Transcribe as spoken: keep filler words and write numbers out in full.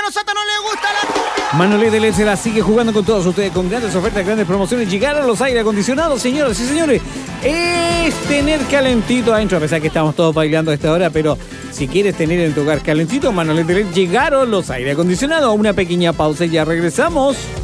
Soto no le gusta la cumbia. Manolete de Led se la sigue jugando con todos ustedes, con grandes ofertas, grandes promociones. Llegaron los aire acondicionados, señoras y señores. Es tener calentito adentro, a pesar que estamos todos bailando a esta hora, pero si quieres tener en tu hogar calentito, Manolete de Led, llegaron los aire acondicionados. Una pequeña pausa y ya regresamos.